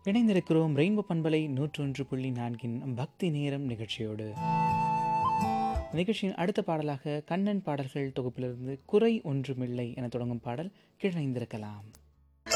இணைந்திருக்கிறோம் ரெயின்போ பண்பலை 101.4 பக்தி நேரம் நிகழ்ச்சியோடு. நிகழ்ச்சியின் அடுத்த பாடலாக கண்ணன் பாடல்கள் தொகுப்பிலிருந்து குறை ஒன்றுமில்லை என தொடங்கும் பாடல் கேட்டிருக்கலாம்.